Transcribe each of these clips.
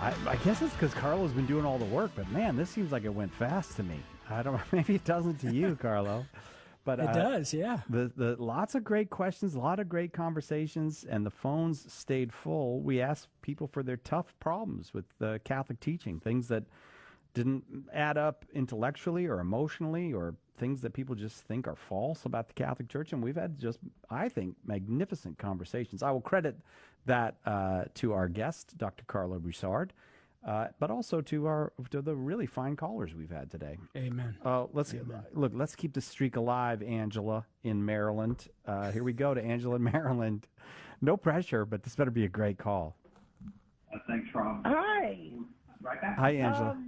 I guess it's because Carlo's been doing all the work, but man, this seems like it went fast to me. I don't. Maybe it doesn't to you, Carlo. But It does, yeah. the lots of great questions, a lot of great conversations, and the phones stayed full. We asked people for their tough problems with the Catholic teaching, things that didn't add up intellectually or emotionally, or things that people just think are false about the Catholic Church. And we've had just, I think, magnificent conversations. I will credit that to our guest, Dr. Carlo Broussard, but also to the really fine callers we've had today. Amen. Let's keep the streak alive, Angela in Maryland. Here we go to Angela in Maryland. No pressure, but this better be a great call. Thanks, Rob. Hi. Right back. Hi, Angela.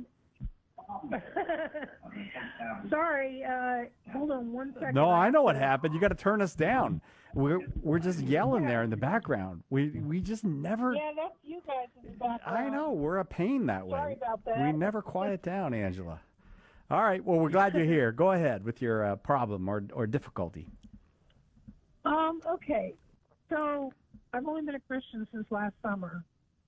Sorry, hold on one second. No, I know what happened. You got to turn us down. We're just yelling there in the background. We just never. Yeah, that's you guys in the background. I know, we're a pain that way. Sorry about that. We never quiet down, Angela. All right. Well, we're glad you're here. Go ahead with your problem or difficulty. Okay. So I've only been a Christian since last summer,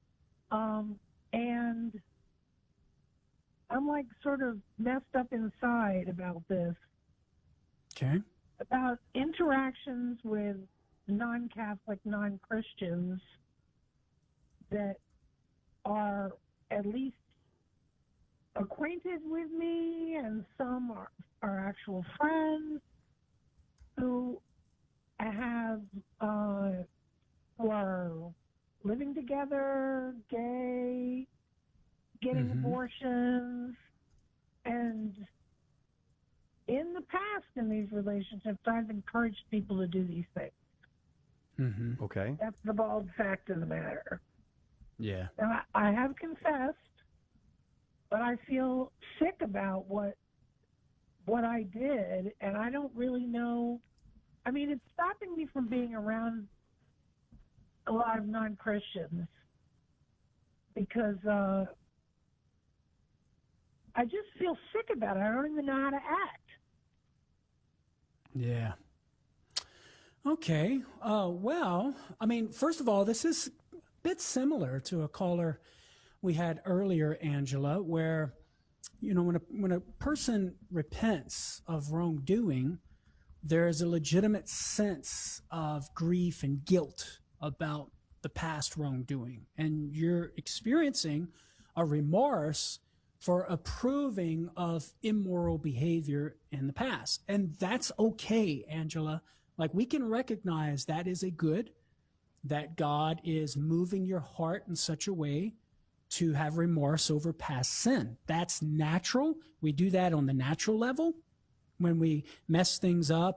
and I'm like sort of messed up inside about this. Okay. About interactions with non-Catholic, non-Christians that are at least acquainted with me, and some are actual friends who who are living together, gay, getting abortions, and in the past in these relationships, I've encouraged people to do these things. Mm-hmm. Okay. That's the bald fact of the matter. Yeah. Now, I have confessed, but I feel sick about what I did, and I don't really know. I mean, it's stopping me from being around a lot of non-Christians because I just feel sick about it. I don't even know how to act. Yeah. Okay. Well, I mean, first of all, this is a bit similar to a caller we had earlier, Angela, where, you know, when a person repents of wrongdoing, there is a legitimate sense of grief and guilt about the past wrongdoing. And you're experiencing a remorse for approving of immoral behavior in the past. And that's okay, Angela. Like, we can recognize that is a good, that God is moving your heart in such a way to have remorse over past sin. That's natural. We do that on the natural level when we mess things up